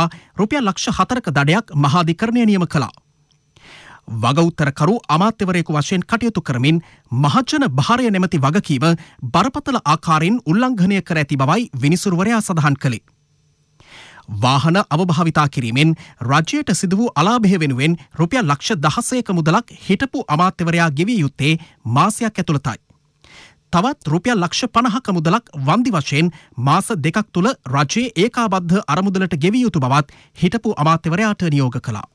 සඳහා රුපියල් ලක්ෂ 4ක දඩයක් මහාධිකරණය නියම කළා. වගඋත්තරකරු අමාත්‍යවරයෙකු වශයෙන් කටයුතු කරමින් මහජන භාරය නැමැති වගකීම බරපතල ආකාරයෙන් උල්ලංඝනය කර ඇති බවයි විනිසුරුවරයා සඳහන් කළේ. වාහන අවභාවිතා කිරීමෙන් රජයට සිදු වූ අලාභය වෙනුවෙන් රුපියල් ලක්ෂ 16ක මුදලක් හිටපු අමාත්‍යවරයා ගෙවිය යුත්තේ මාසයක් ඇතුළතයි. තවත් රුපියල් ලක්ෂ 50ක මුදලක් වන්දි වශයෙන් මාස දෙකක් තුළ රජයේ ඒකාබද්ධ අරමුදලට ගෙවිය යුතු බවත් හිටපු අමාත්‍යවරයාට නියෝග කළා.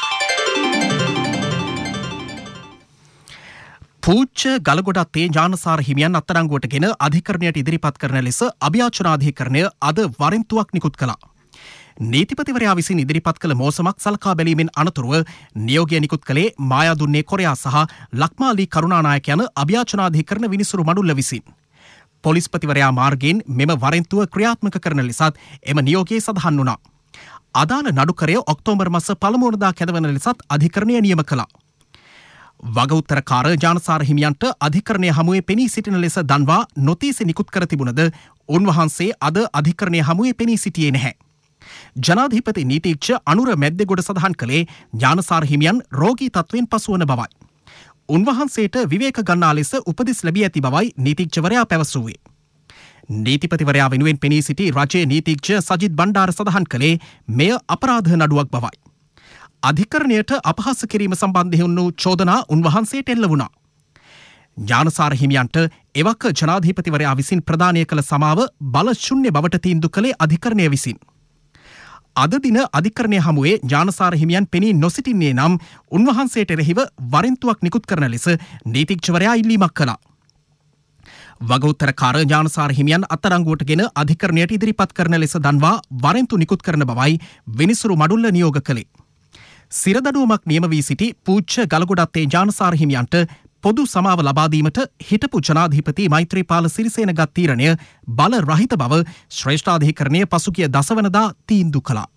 පූජ්‍ය ගලගොඩත්තේ ඥානසාර හිමියන් අත්අඩංගුවටගෙන අධිකරණයට ඉදිරිපත් කරන ලෙස අභියාචනාධිකරණය අද වරින්තුවක් නිකුත් කළා. නීතිපතිවරයා විසින් ඉදිරිපත් කළ මෝසමක් සලකා බැලීමෙන් අනතුරුව නියෝගය නිකුත් කළේ මායාදුන්නේ කොරයා සහ ලක්මාලී කරුණානායක යන අභියාචනාධිකරණ විනිසුරු මඩුල්ල විසින්. පොලිස්පතිවරයා මාර්ගයෙන් මෙම වරින්තුව ක්‍රියාත්මක කරන ලෙසත් එම නියෝගයේ සඳහන් වුණා. අදාළ නඩුකරය ඔක්තෝබර් මාස 1 වෙනිදා කැඳවන ලෙසත් අධිකරණය නියම කළා. වගඋත්තරකාර ඥානසාර හිමියන්ට අධිකරණය හමුවේ පෙනී සිටින ලෙස දන්වා නොතීසි නිකුත් කර තිබුණද උන්වහන්සේ අද අධිකරණය හමුවේ පෙනී සිටියේ නැහැ. ජනාධිපති නීතිඥ අනුර මැද්දෙගොඩ සඳහන් කළේ ඥානසාර හිමියන් රෝගී තත්ත්වයෙන් පසුවන බවයි. උන්වහන්සේට විවේක ගන්නා ලෙස උපදෙස් ලැබී ඇති බවයි නීතිඥවරයා පැවසුවේ. නීතිපතිවරයා වෙනුවෙන් පෙනී සිටි රජයේ නීතිඥ සජිත් බණ්ඩාර සඳහන් කළේ මෙය අපරාධ නඩුවක් බවයි. අධිකරණයට අපහාස කිරීම සම්බන්ධයෙන් වූ චෝදනා උන්වහන්සේට එල්ල වුණා. ඥානසාර හිමියන්ට එවක ජනාධිපතිවරයා විසින් ප්‍රදානය කළ සමාව බල ශුන්‍ය බවට තීන්දුව කළේ අධිකරණය විසින්. අද දින අධිකරණය හමුවේ ඥානසාර හිමියන් පෙනී නොසිටින්නේ නම් උන්වහන්සේට එරෙහිව වරින්තුවක් නිකුත් කරන ලෙස නීතිඥවරයා ඉල්ලීමක් කළා. වගඋත්තරකාර ඥානසාර හිමියන් අත්අඩංගුවටගෙන අධිකරණයට ඉදිරිපත් කරන ලෙස දන්වා වරින්තු නිකුත් කරන බවයි විනිසුරු මඩුල්ල නියෝග කළේ. සිරදඩුවමක් නියම වී සිටි පූජ්‍ය ගලගොඩත්තේ ඥානසාර හිමියන්ට පොදු සමාව ලබා දීමට හිටපු ජනාධිපති මෛත්‍රීපාල සිරිසේන ගත් තීරණය බල රහිත බව ශ්‍රේෂ්ඨාධිකරණය පසුගිය දසවනදා තීන්දුව කළා.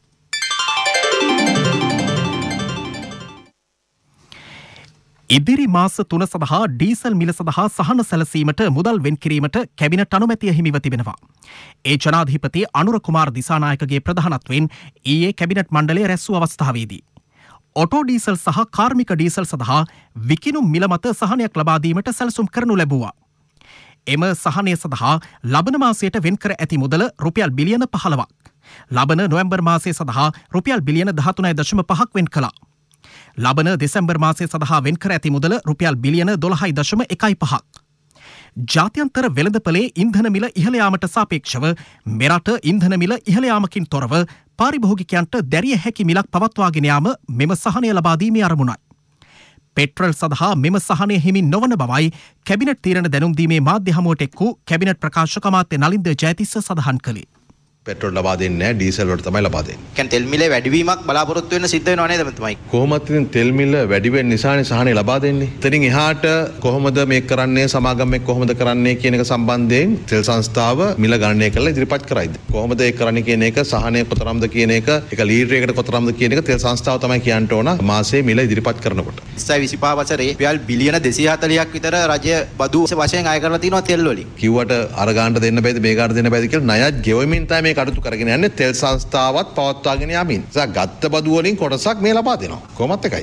ඉදිරි මාස 3 සඳහා ඩීසල් මිල සඳහා සහන සැලසීමට මුදල් වෙන් කිරීමට කැබිනට් අනුමැතිය හිමිව තිබෙනවා. ඒ ජනාධිපති අනුර කුමාර දිසානායකගේ ප්‍රධානත්වයෙන් ඊයේ කැබිනට් මණ්ඩලය රැස් වූ අවස්ථාවේදී ඔටෝ ඩීසල් සහ කාර්මික ඩීසල් සඳහා විකිණුම් මිල මත සහනයක් ලබා දීමට සැලසුම් කරනු ලැබුවා. එම සහනය සඳහා ලබන මාසයට වෙන් කර ඇති මුදල රුපියල් බිලියන 15ක්. ලබන නොවැම්බර් මාසය සඳහා රුපියල් බිලියන 13.5ක් වෙන් කළා. ලබන දෙසැම්බර් මාසය සඳහා වෙන් කර ඇති මුදල රුපියල් බිලියන 12.15ක්. ජාත්‍යන්තර වෙළඳපොලේ ඉන්ධන මිල ඉහළ යාමට සාපේක්ෂව මෙරට ඉන්ධන මිල ඉහළ යාමකින් තොරව පාරිභෝගිකයන්ට දැරිය හැකි මිලක් පවත්වාගෙන යාම මෙම සහනය ලබා දීමේ අරමුණයි. පෙට්‍රල් සඳහා මෙම සහනය හිමි නොවන බවයි කැබිනට් තීරණ දැනුම් දීමේ මාධ්‍ය හමුවට එක් වූ කැබිනට් ප්‍රකාශක අමාත්‍ය නලින්ද ජයතිස්ස සඳහන් කළේ. පෙට්‍රල් ලබා දෙන්නේ නැහැ ඩීසල් වලට තමයි ලබා දෙන්නේ. කියන්නේ තෙල් මිලේ වැඩිවීමක් බලාපොරොත්තු වෙන්න සිද්ධ වෙනව නේද මෙතුමයි? කොහොමද ඉතින් තෙල් මිල වැඩි වෙන්න නිසානේ සහනේ ලබා දෙන්නේ. එතනින් එහාට කොහොමද මේක කරන්නේ සමාගම් එක්ක කොහොමද කරන්නේ කියන එක සම්බන්ධයෙන් තෙල් සංස්ථාව මිල ගණනය කරලා ඉදිරිපත් කරයිද? කොහොමද ඒක කරන්නේ කියන එක සහනේ කොතරම්ද කියන එක එක ලීටරයකට කොතරම්ද කියන එක තෙල් සංස්ථාව තමයි කියන්න ඕන මාසයේ මිල ඉදිරිපත් කරනකොට. 2025 වසරේ රුපියල් බිලියන 240ක් විතර රජය බදු වශයෙන් අය කරලා තිනවා තෙල් වලින්. කිව්වට අර ගන්නට දෙන්න බෑද මේ ගන්නට දෙන්න බෑද කියලා ණයත් ගෙවමින් තමයි මේ කටයුතු කරගෙන යන්නේ. තෙල් සංස්ථාවත් පවත්වාගෙන යමින්. ගත්ත බදු වලින් කොටසක් මේ ලබා දෙනවා. කොහොමත් එකයි.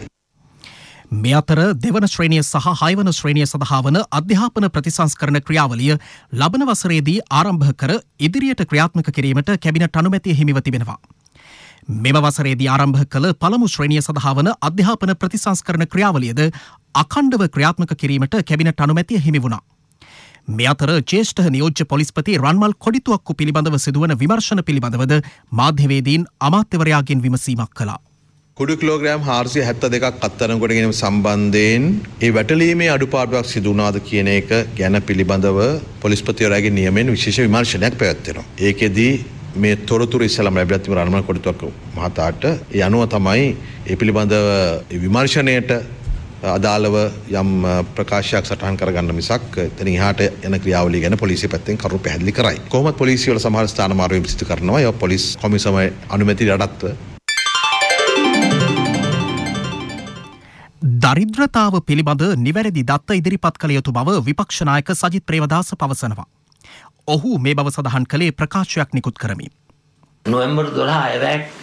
මේ අතර දෙවන ශ්‍රේණිය සහ 6 වන ශ්‍රේණිය සඳහා වන අධ්‍යාපන ප්‍රතිසංස්කරණ ක්‍රියාවලිය ලබන වසරේදී ආරම්භ කර ඉදිරියට ක්‍රියාත්මක කිරීමට කැබිනට් අනුමැතිය හිමිව තිබෙනවා. මෙම වසරේදී ආරම්භ කළ පළමු ශ්‍රේණිය සඳහා වන අධ්‍යාපන ප්‍රතිසංස්කරණ ක්‍රියාවලියද අඛණ්ඩව ක්‍රියාත්මක කිරීමට කැබිනට් අනුමැතිය හිමි වුණා. මේ අතර ජ්‍යෙෂ්ඨ නියෝජ්‍ය පොලිස්පති රන්මල් කොඩිතුවක්කු පිළිබඳව සිදුවන විමර්ශන පිළිබඳවද මාධ්‍යවේදීන් අමාත්‍යවරයාගෙන් විමසීමක් කළා. කුඩු කිලෝග්‍රෑම් 472ක් අත්අඩංගුවට ගැනීම සම්බන්ධයෙන් ඒ වැටලීමේ අඩුපාඩුවක් සිදු වුණාද කියන එක ගැන පිළිබඳව පොලිස්පතිවරයාගේ නියමයෙන් විශේෂ විමර්ශනයක් පැවැත්වෙනවා. ඒකෙදී මේ තොරතුරු ඉස්සලම ලැබිලා තිබුණ රන්මල් කොඩිතුවක්කු මහතාට ඒ අනුව තමයි ඒ පිළිබඳව විමර්ශනයට අදාළව යම් ප්‍රකාශයක් සටහන් කරගන්න මිසක් එතන එහාට යන ක්‍රියාවලිය ගැන පොලිසිය පැත්තෙන් කරුණු පැහැදිලි කරයි. කොහොමද පොලිසිය වල සමහර ස්ථාන මාරුවීම් සිදු කරනවා. ඒ පොලිස් කොමිසම අනුමැති යටත්ව දරිද්‍රතාව පිළිබඳ නිවැරදි දත්ත ඉදිරිපත් කළ යුතු බව විපක්ෂ නායක සජිත් ප්‍රේමදාස පවසනවා. ඔහු මේ බව සඳහන් කළේ ප්‍රකාශයක් නිකුත් කරමින්. නොවැම්බර් 12 අයවැයක්